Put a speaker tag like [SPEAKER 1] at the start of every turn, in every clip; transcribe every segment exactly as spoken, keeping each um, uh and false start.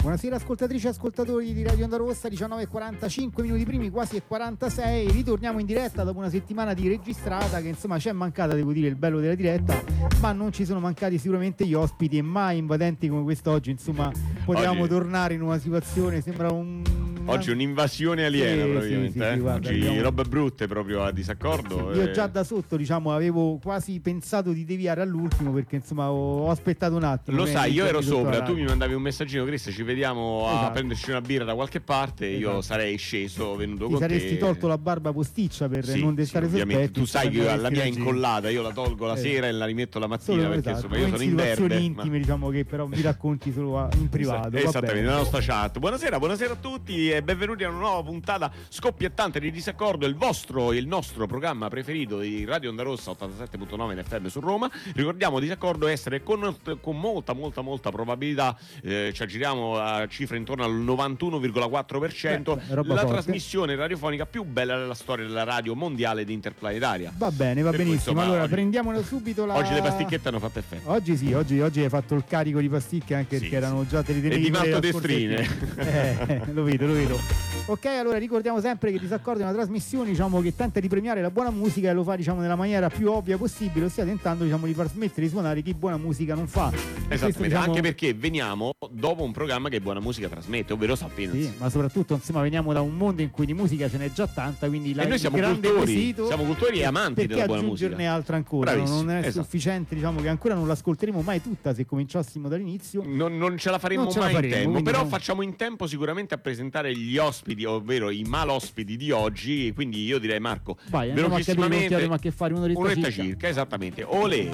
[SPEAKER 1] Buonasera ascoltatrici e ascoltatori di Radio Onda Rossa, diciannove e quarantacinque minuti primi, quasi e quarantasei. Ritorniamo in diretta dopo una settimana di registrata che insomma ci è mancata, devo dire, il bello della diretta, ma non ci sono mancati sicuramente gli ospiti, e mai invadenti come quest'oggi, insomma potevamo
[SPEAKER 2] Oggi...
[SPEAKER 1] tornare in una situazione, sembra un...
[SPEAKER 2] Oggi un'invasione aliena,
[SPEAKER 1] sì,
[SPEAKER 2] praticamente.
[SPEAKER 1] sì, sì,
[SPEAKER 2] eh?
[SPEAKER 1] sì, guarda,
[SPEAKER 2] Oggi
[SPEAKER 1] abbiamo...
[SPEAKER 2] robe brutte proprio a disaccordo.
[SPEAKER 1] Io
[SPEAKER 2] e...
[SPEAKER 1] già da sotto, diciamo, avevo quasi pensato di deviare all'ultimo perché insomma ho, ho aspettato un attimo.
[SPEAKER 2] Lo sai, io ero sopra, tu
[SPEAKER 1] radio.
[SPEAKER 2] mi mandavi un messaggino, Chris, ci vediamo a
[SPEAKER 1] Esatto.
[SPEAKER 2] prenderci una birra da qualche parte,
[SPEAKER 1] Esatto.
[SPEAKER 2] io sarei sceso, venuto
[SPEAKER 1] Ti
[SPEAKER 2] con
[SPEAKER 1] saresti
[SPEAKER 2] te.
[SPEAKER 1] tolto la barba posticcia per
[SPEAKER 2] sì,
[SPEAKER 1] non
[SPEAKER 2] sì,
[SPEAKER 1] destare
[SPEAKER 2] ovviamente.
[SPEAKER 1] sospetti.
[SPEAKER 2] Tu sai che la mia è
[SPEAKER 1] gente.
[SPEAKER 2] incollata, io la tolgo la
[SPEAKER 1] Eh.
[SPEAKER 2] sera e la rimetto la mattina.
[SPEAKER 1] Solo,
[SPEAKER 2] perché
[SPEAKER 1] esatto,
[SPEAKER 2] insomma io sono in
[SPEAKER 1] situazioni
[SPEAKER 2] verde.
[SPEAKER 1] intime,
[SPEAKER 2] Ma...
[SPEAKER 1] diciamo, che però mi racconti solo a- in privato.
[SPEAKER 2] Esattamente,
[SPEAKER 1] va
[SPEAKER 2] nella nostra chat. Buonasera, buonasera a tutti e benvenuti a una nuova puntata scoppiettante di Disaccordo, il vostro e il nostro programma preferito di Radio Onda Rossa ottantasette virgola nove in F M su Roma. Ricordiamo Disaccordo essere con, con molta molta molta probabilità, eh, ci aggiriamo a cifre intorno al novantuno virgola quattro per cento,
[SPEAKER 1] Beh, roba
[SPEAKER 2] la
[SPEAKER 1] forte.
[SPEAKER 2] trasmissione radiofonica più bella della storia della radio mondiale ed interplanetaria.
[SPEAKER 1] Va bene, va
[SPEAKER 2] Per cui,
[SPEAKER 1] benissimo.
[SPEAKER 2] insomma,
[SPEAKER 1] allora
[SPEAKER 2] oggi-
[SPEAKER 1] prendiamolo subito. La...
[SPEAKER 2] Oggi le pasticchette hanno fatto effetto.
[SPEAKER 1] Oggi sì, oggi, oggi hai fatto il carico di pasticche anche
[SPEAKER 2] Sì,
[SPEAKER 1] perché erano già te li
[SPEAKER 2] E
[SPEAKER 1] tenevi
[SPEAKER 2] di
[SPEAKER 1] quelle della scorsa
[SPEAKER 2] maltodestrine.
[SPEAKER 1] settimana. Eh, lo vedo, lo vedo. Ok, allora ricordiamo sempre che Disaccordo è una trasmissione, diciamo, che tenta di premiare la buona musica e lo fa, diciamo, nella maniera più ovvia possibile, ossia tentando, diciamo, di far smettere di suonare chi buona musica non fa. E
[SPEAKER 2] Esattamente,
[SPEAKER 1] questo, diciamo...
[SPEAKER 2] anche perché veniamo dopo un programma che buona musica trasmette, ovvero Sapienza.
[SPEAKER 1] Sì, ma soprattutto insomma veniamo da un mondo in cui di musica ce n'è già tanta, quindi la,
[SPEAKER 2] E noi siamo
[SPEAKER 1] il grande
[SPEAKER 2] cultori,
[SPEAKER 1] quesito,
[SPEAKER 2] siamo cultori e amanti
[SPEAKER 1] perché
[SPEAKER 2] della buona
[SPEAKER 1] aggiungerne
[SPEAKER 2] musica.
[SPEAKER 1] altra ancora.
[SPEAKER 2] Bravissimo,
[SPEAKER 1] Non è
[SPEAKER 2] esatto.
[SPEAKER 1] sufficiente, diciamo, che ancora non l'ascolteremo mai tutta se cominciassimo dall'inizio.
[SPEAKER 2] Non, non ce la faremo
[SPEAKER 1] Non ce la
[SPEAKER 2] mai
[SPEAKER 1] faremo,
[SPEAKER 2] in tempo,
[SPEAKER 1] quindi
[SPEAKER 2] però
[SPEAKER 1] no.
[SPEAKER 2] facciamo in tempo sicuramente a presentare gli ospiti, ovvero i malospiti di oggi. Quindi io direi, Marco,
[SPEAKER 1] Vai, andiamo a capire con chi avremo a che fare, un'oretta,
[SPEAKER 2] un'oretta
[SPEAKER 1] circa.
[SPEAKER 2] circa, esattamente. Olè!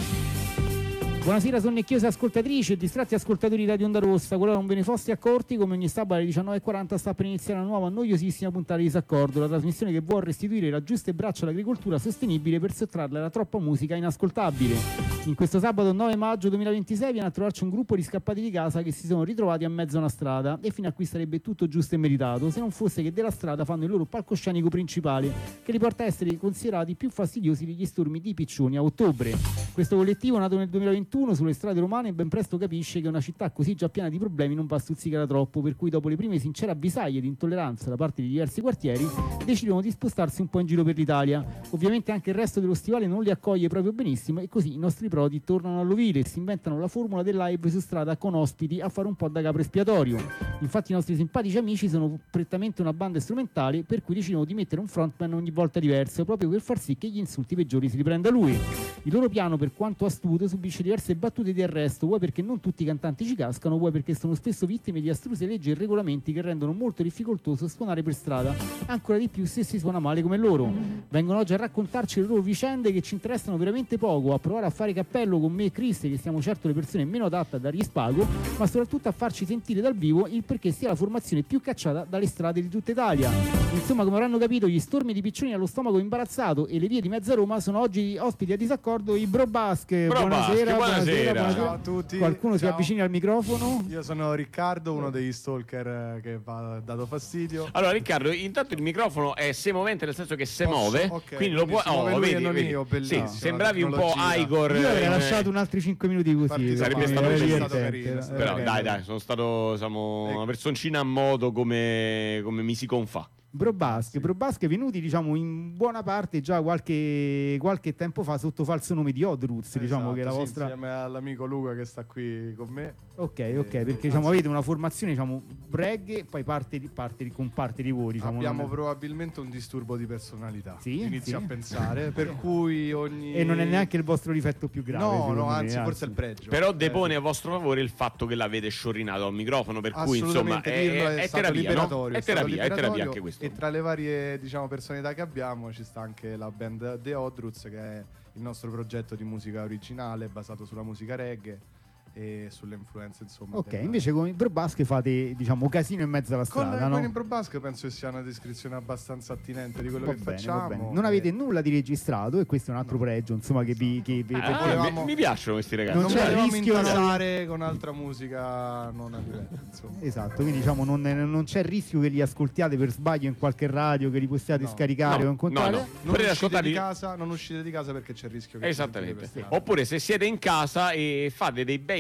[SPEAKER 1] Buonasera sonnecchiose ascoltatrici e distratti ascoltatori di Radio Onda Rossa. Qualora non ve ne foste accorti, come ogni sabato alle diciannove e quaranta sta per iniziare una nuova noiosissima puntata di Disaccordo, la trasmissione che vuole restituire la giusta braccia all'agricoltura sostenibile per sottrarla alla troppa musica inascoltabile. In questo sabato nove maggio duemilaventisei viene a trovarci un gruppo di scappati di casa che si sono ritrovati a mezzo a una strada, e fino a qui sarebbe tutto giusto e meritato, se non fosse che della strada fanno il loro palcoscenico principale, che li porta a essere considerati più fastidiosi degli stormi di piccioni a ottobre. Questo collettivo, nato nel duemilaventuno sulle strade romane, ben presto capisce che una città così già piena di problemi non va a stuzzicare troppo, per cui dopo le prime sincere avvisaglie di intolleranza da parte di diversi quartieri decidono di spostarsi un po' in giro per l'Italia. Ovviamente anche il resto dello stivale non li accoglie proprio benissimo, e così i nostri prodi tornano all'ovile e si inventano la formula del live su strada con ospiti a fare un po' da capro espiatorio. Infatti i nostri simpatici amici sono prettamente una banda strumentale, per cui decidono di mettere un frontman ogni volta diverso, proprio per far sì che gli insulti peggiori si riprenda lui. Il loro piano, per quanto astuto, subisce diverse battute di arresto, vuoi perché non tutti i cantanti ci cascano, vuoi perché sono spesso vittime di astruse leggi e regolamenti che rendono molto difficoltoso suonare per strada, ancora di più se si suona male come loro. Vengono oggi a raccontarci le loro vicende che ci interessano veramente poco, a provare a fare cappello con me e Chris, che siamo certo le persone meno adatte a dargli spago, ma soprattutto a farci sentire dal vivo il perché sia la formazione più cacciata dalle strade di tutta Italia. Insomma, come avranno capito, gli stormi di piccioni allo stomaco imbarazzato e le vie di mezza Roma sono oggi ospiti a Disaccordo i Bro Basque.
[SPEAKER 2] Bro
[SPEAKER 1] Buonasera,
[SPEAKER 2] Basque, buonasera.
[SPEAKER 1] buonasera, buonasera.
[SPEAKER 3] Ciao a tutti.
[SPEAKER 1] Qualcuno si
[SPEAKER 3] Ciao.
[SPEAKER 1] avvicini al microfono.
[SPEAKER 3] Io sono Riccardo, uno degli stalker eh, che va ha dato fastidio.
[SPEAKER 2] Allora Riccardo, intanto il microfono è semovente, nel senso che se
[SPEAKER 3] Posso?
[SPEAKER 2] muove,
[SPEAKER 3] Ok,
[SPEAKER 2] quindi lo
[SPEAKER 3] quindi
[SPEAKER 2] puoi...
[SPEAKER 3] si muove lui e non io,
[SPEAKER 2] sì,
[SPEAKER 3] bellissimo,
[SPEAKER 2] sembravi
[SPEAKER 3] la
[SPEAKER 2] un po'
[SPEAKER 3] tecnologia.
[SPEAKER 2] Igor.
[SPEAKER 1] Io avrei
[SPEAKER 2] eh,
[SPEAKER 1] lasciato un altri cinque minuti così.
[SPEAKER 3] Partita,
[SPEAKER 2] sarebbe
[SPEAKER 1] Sarebbe
[SPEAKER 2] stato
[SPEAKER 1] divertente.
[SPEAKER 3] stato carino,
[SPEAKER 1] Eh,
[SPEAKER 2] Però
[SPEAKER 1] ok.
[SPEAKER 2] dai dai, sono stato diciamo,
[SPEAKER 3] Ecco.
[SPEAKER 2] una personcina a modo come, come mi si confà.
[SPEAKER 1] Bro Basque, Bro Basque venuti, diciamo, in buona parte già qualche, qualche tempo fa sotto falso nome di Odd Roots, diciamo,
[SPEAKER 3] Esatto,
[SPEAKER 1] che è la
[SPEAKER 3] sì,
[SPEAKER 1] vostra...
[SPEAKER 3] insieme all'amico Luca che sta qui con me.
[SPEAKER 1] Ok, ok, perché diciamo avete una formazione, diciamo, reggae, poi parte, di, parte di, con parte di voi, diciamo.
[SPEAKER 3] Abbiamo
[SPEAKER 1] non è-
[SPEAKER 3] probabilmente un disturbo di personalità.
[SPEAKER 1] Sì,
[SPEAKER 3] Inizio
[SPEAKER 1] sì.
[SPEAKER 3] a pensare, per cui ogni
[SPEAKER 1] E non è neanche il vostro difetto più grave.
[SPEAKER 3] No,
[SPEAKER 1] secondo
[SPEAKER 3] no,
[SPEAKER 1] me,
[SPEAKER 3] anzi, forse è il pregio.
[SPEAKER 2] Però
[SPEAKER 3] Eh,
[SPEAKER 2] depone a vostro favore il fatto che l'avete sciorinato al microfono, per cui insomma
[SPEAKER 3] assolutamente,
[SPEAKER 2] è,
[SPEAKER 3] dirlo
[SPEAKER 2] è, è
[SPEAKER 3] stato
[SPEAKER 2] terapia, no?
[SPEAKER 3] liberatorio,
[SPEAKER 2] È
[SPEAKER 3] è stato
[SPEAKER 2] terapia, è terapia
[SPEAKER 3] liberatorio.
[SPEAKER 2] anche questo.
[SPEAKER 3] E tra le varie, diciamo, personalità che abbiamo ci sta anche la band The Odd Roots, che è il nostro progetto di musica originale basato sulla musica reggae e sulle influenze, insomma.
[SPEAKER 1] Ok,
[SPEAKER 3] della-
[SPEAKER 1] invece con i Bro Basque fate, diciamo, casino in mezzo alla
[SPEAKER 3] con,
[SPEAKER 1] strada, no?
[SPEAKER 3] con il Bro Basque penso che sia una descrizione abbastanza attinente di quello
[SPEAKER 1] Va
[SPEAKER 3] che
[SPEAKER 1] bene,
[SPEAKER 3] facciamo.
[SPEAKER 1] va bene. Non avete nulla di registrato, e questo è un altro
[SPEAKER 3] No.
[SPEAKER 1] pregio, insomma, che vi... Che vi
[SPEAKER 2] Ah,
[SPEAKER 1] perché-
[SPEAKER 3] volevamo-
[SPEAKER 2] mi, mi piacciono questi ragazzi.
[SPEAKER 1] Non
[SPEAKER 3] non
[SPEAKER 1] c'è
[SPEAKER 3] volevamo
[SPEAKER 1] rischio, no?
[SPEAKER 3] intasare con altra musica non a livello, insomma.
[SPEAKER 1] Esatto, quindi diciamo non, non c'è il rischio che li ascoltiate per sbaglio in qualche radio, che li possiate
[SPEAKER 3] No.
[SPEAKER 1] scaricare
[SPEAKER 2] No,
[SPEAKER 1] o incontrare.
[SPEAKER 2] no, no.
[SPEAKER 3] Non
[SPEAKER 2] Potete
[SPEAKER 3] uscite,
[SPEAKER 2] ascoltarli-
[SPEAKER 3] di casa, non uscite di casa perché c'è il rischio che
[SPEAKER 2] Esattamente.
[SPEAKER 3] sentite per strada.
[SPEAKER 2] Oppure se siete in casa e fate dei bei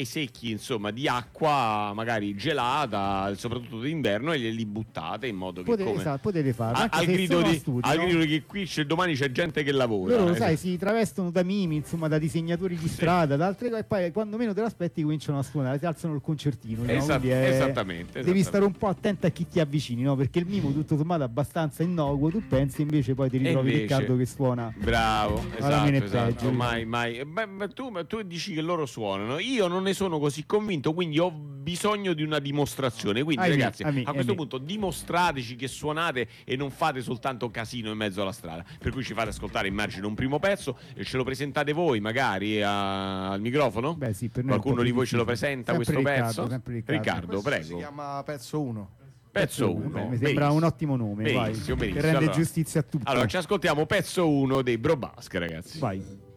[SPEAKER 2] secchi, insomma, di acqua magari gelata, soprattutto d'inverno, e li buttate in modo che
[SPEAKER 1] Potete,
[SPEAKER 2] come
[SPEAKER 1] esatto, potete farlo.
[SPEAKER 2] a-
[SPEAKER 1] Anche
[SPEAKER 2] al
[SPEAKER 1] se
[SPEAKER 2] grido
[SPEAKER 1] sono a
[SPEAKER 2] di
[SPEAKER 1] studio,
[SPEAKER 2] al
[SPEAKER 1] no?
[SPEAKER 2] grido che qui c'è, domani c'è gente che lavora.
[SPEAKER 1] Loro,
[SPEAKER 2] eh.
[SPEAKER 1] sai, si travestono da mimi, insomma, da disegnatori di strada, da altre cose, e poi quando meno te l'aspetti cominciano a suonare, ti alzano il concertino. no?
[SPEAKER 2] Esat-
[SPEAKER 1] Quindi è-
[SPEAKER 2] esattamente,
[SPEAKER 1] Devi
[SPEAKER 2] esattamente.
[SPEAKER 1] stare un po' attento a chi ti avvicini, no? Perché il mimo tutto sommato è abbastanza innocuo, tu pensi invece poi ti ritrovi
[SPEAKER 2] invece-
[SPEAKER 1] Riccardo che suona.
[SPEAKER 2] Bravo,
[SPEAKER 1] Alla
[SPEAKER 2] esatto,
[SPEAKER 1] fine è
[SPEAKER 2] esatto.
[SPEAKER 1] peggio,
[SPEAKER 2] mai, mai. Beh, beh, tu, ma tu dici che loro suonano, io non ne sono così convinto, quindi ho bisogno di una dimostrazione. Quindi,
[SPEAKER 1] Ahimè,
[SPEAKER 2] ragazzi,
[SPEAKER 1] ahimè,
[SPEAKER 2] a questo
[SPEAKER 1] ahimè.
[SPEAKER 2] punto dimostrateci che suonate e non fate soltanto casino in mezzo alla strada. Per cui ci fate ascoltare, immagino, un primo pezzo e ce lo presentate voi, magari a- al microfono.
[SPEAKER 1] Beh, sì, per noi è un
[SPEAKER 2] Qualcuno
[SPEAKER 1] po'
[SPEAKER 2] di
[SPEAKER 1] più
[SPEAKER 2] voi ce lo
[SPEAKER 1] difficile.
[SPEAKER 2] presenta
[SPEAKER 1] Sempre
[SPEAKER 2] questo
[SPEAKER 1] Riccardo,
[SPEAKER 2] pezzo?
[SPEAKER 1] sempre Riccardo.
[SPEAKER 3] Questo
[SPEAKER 2] prego.
[SPEAKER 3] si chiama Pezzo uno.
[SPEAKER 2] Pezzo
[SPEAKER 1] Beh,
[SPEAKER 2] uno.
[SPEAKER 1] mi sembra un ottimo nome, vai,
[SPEAKER 2] Benissimo,
[SPEAKER 1] che
[SPEAKER 2] benissimo.
[SPEAKER 1] rende
[SPEAKER 2] Allora-
[SPEAKER 1] giustizia a tutto.
[SPEAKER 2] Allora, ci ascoltiamo pezzo uno dei Bro Basque, ragazzi.
[SPEAKER 1] Vai.